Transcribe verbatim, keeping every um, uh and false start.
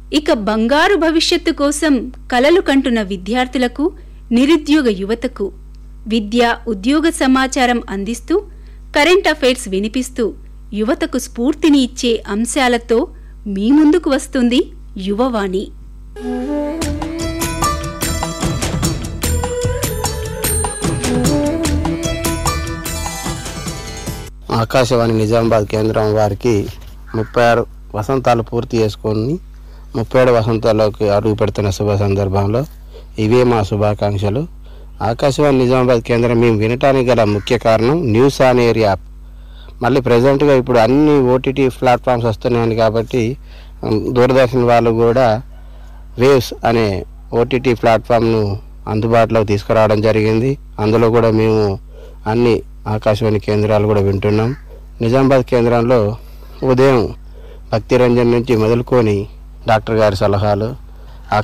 ఇక బంగారు భవిష్యత్తు కోసం కలలు కంటున్న విద్యార్థులకు, నిరుద్యోగ యువతకు విద్య, ఉద్యోగ సమాచారం అందిస్తూ, కరెంట్ అఫైర్స్ వినిపిస్తూ యువతకు స్ఫూర్తిని ఇచ్చే అంశాలతో మీ ముందుకు వస్తుంది యువవాణి. ఆకాశవాణి నిజామాబాద్ కేంద్రం వారికి ముప్పై ఆరు వసంతాలు పూర్తి చేసుకొని ముప్పై ఏడు వసంతాల్లోకి అడుగు పెడుతున్న శుభ సందర్భంలో ఇవే మా శుభాకాంక్షలు. ఆకాశవాణి నిజామాబాద్ కేంద్రం మేము వినటానికి గల ముఖ్య కారణం న్యూస్ ఆన్ ఎయిర్ యాప్. మళ్ళీ ప్రజెంట్గా ఇప్పుడు అన్ని ఓటీటీ ప్లాట్ఫామ్స్ వస్తున్నాయి కాబట్టి దూరదర్శన్ వాళ్ళు కూడా వేవ్స్ అనే ఓటీటీ ప్లాట్ఫామ్ను అందుబాటులోకి తీసుకురావడం జరిగింది. అందులో కూడా మేము అన్ని ఆకాశవాణి కేంద్రాలు కూడా వింటున్నాం. నిజామాబాద్ కేంద్రంలో ఉదయం భక్తి రంజన్ నుంచి మొదలుకొని డాక్టర్ గారి సలహాలు,